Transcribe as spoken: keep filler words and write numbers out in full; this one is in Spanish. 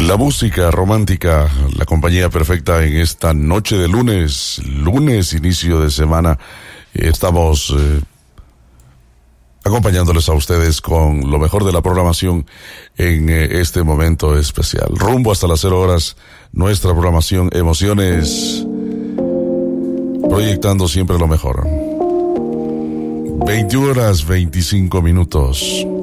La música romántica, la compañía perfecta en esta noche de lunes, lunes, inicio de semana. Estamos eh, acompañándoles a ustedes con lo mejor de la programación en eh, este momento especial. Rumbo hasta las cero horas, nuestra programación Emociones, proyectando siempre lo mejor. veintiuna horas veinticinco minutos.